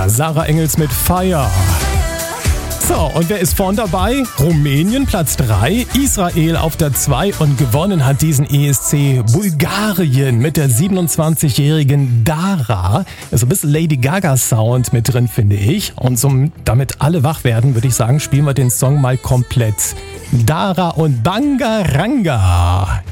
Sarah Engels mit Fire. So, und wer ist vorn dabei? Rumänien Platz 3, Israel auf der 2 und gewonnen hat diesen ESC Bulgarien mit der 27-jährigen Dara. Ist ein bisschen Lady Gaga Sound mit drin, finde ich. Und damit alle wach werden, würde ich sagen, spielen wir den Song mal komplett. Dara und Bangaranga.